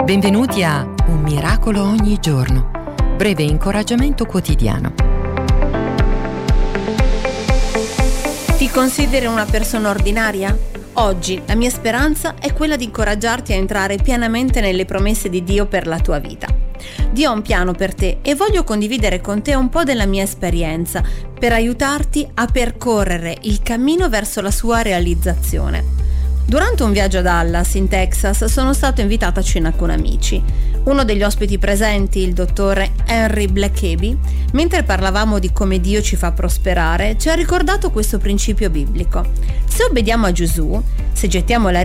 Benvenuti a Un miracolo ogni giorno, breve incoraggiamento quotidiano. Ti consideri una persona ordinaria? Oggi la mia speranza è quella di incoraggiarti a entrare pienamente nelle promesse di Dio per la tua vita. Dio ha un piano per te e voglio condividere con te un po' della mia esperienza per aiutarti a percorrere il cammino verso la sua realizzazione. Durante un viaggio a Dallas, in Texas, sono stata invitata a cena con amici. Uno degli ospiti presenti, il dottore Henry Blackaby, mentre parlavamo di come Dio ci fa prosperare, ci ha ricordato questo principio biblico. Se obbediamo a Gesù, se gettiamo la